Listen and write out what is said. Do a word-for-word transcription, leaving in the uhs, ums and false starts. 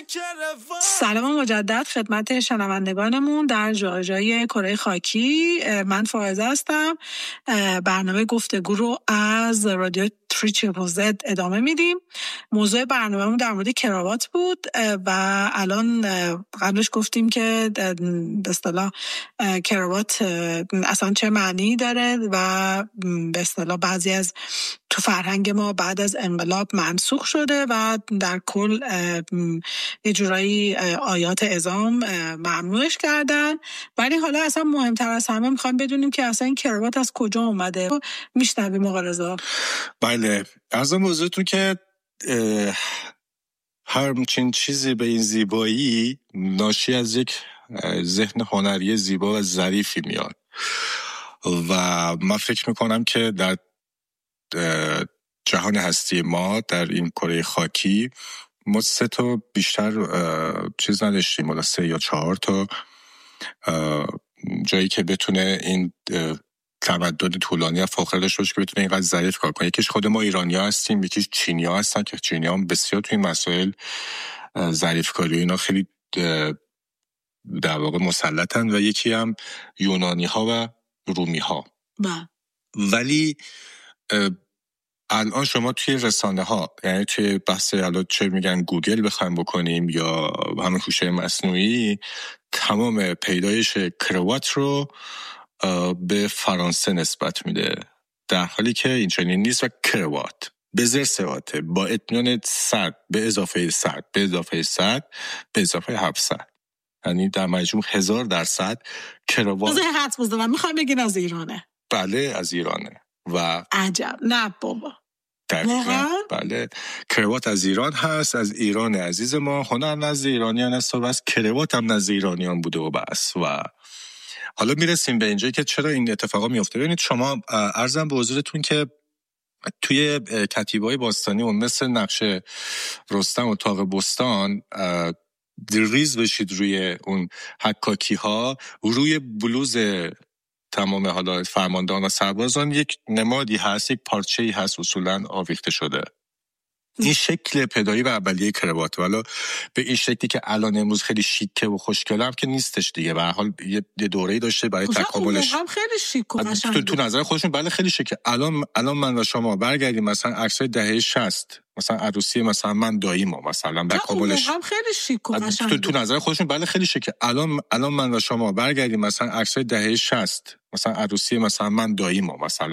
سلام مجدد خدمت شنوندگانمون در جاهای کره خاکی. من فائزه هستم. برنامه گفتگو رو از رادیو تری تریپل زد ادامه میدیم. موضوع برنامه‌مون در مورد کراوات بود و الان قبلش گفتیم که به اصطلاح کراوات اصلا چه معنی داره و به اصطلاح بعضی از تو فرهنگ ما بعد از انقلاب منسوخ شده و در کل یه جورایی آیات اعظام ممنوعش کردن. ولی حالا اصلا مهمتر از همه میخوایم بدونیم که اصلا این کراوات از کجا اومده. میشنویم آقا رضا. بله، عرضم حضورتون که همچین چیزی به این زیبایی ناشی از یک ذهن هنری زیبا و ظریفی میاد و من فکر میکنم که در جهان هستی ما در این کره خاکی ما سه تا بیشتر چیز نداشتیم، حالا سه یا چهار تا جایی که بتونه این تمدن طولانی و فاخر داشته باشه که بتونه اینقدر ظریف کار کنه. یکیش خود ما ایرانی‌ها هستیم، یکیش چینی‌ها هستن که چینی‌ها هم بسیار توی این مسائل ظریف کاری اینا خیلی در واقع مسلطن و یکی هم یونانی‌ها و رومی‌ها. ولی الان شما توی رسانه ها، یعنی توی بحث الان چه میگن گوگل بخوایم بکنیم یا همین هوش مصنوعی، تمام پیدایش کراوات رو به فرانسه نسبت میده، در حالی که این چنین نیست و کراوات به زیر سواته با اطمینان صد به اضافه صد به اضافه صد به اضافه هفتصد، یعنی در مجموع هزار درصد کراوات. از حد بزنم میخوام بگین از ایرانه. بله از ایرانه و عجب. نه بابا دقیقاً بله، کراوات از ایران هست، از ایران عزیز ما. هنر نزد ایرانیان است و بس کراوات هم نزد ایرانیان بوده و بس. و حالا میرسیم به اینجایی که چرا این اتفاقا میفته. ببینید شما، عرضم به حضورتون که توی کتیبه‌های باستانی و مثل نقش رستم و طاق بستان ریز بشید روی اون حکاکی ها، روی بلوز تمام حالا فرماندهان و سربازان یک نمادی هست، یک پارچه‌ای هست اصولاً آویخته شده. این شکل پدایی و اولیه کراوات، ولی به این شکلی که الان امروز خیلی شیکه و خوشگله هم که نیستش دیگه. به هر حال یه دوره‌ای داشته برای تکاملش. هم خیلی شیک و قشنگ تو, تو نظر خودشون بله خیلی شیکه. الان الان من و شما برگردیم مثلا عکسای دهه شصت، مثلا عروسی مثلا من داییمو مثلا تکاملش هم خیلی شیک و قشنگ. تو, تو نظر خودشون بله خیلی شیکه. الان الان من و شما برگردیم مثلا عکسای دهه شصت، مثلا عروسی مثلا من داییمو مثلا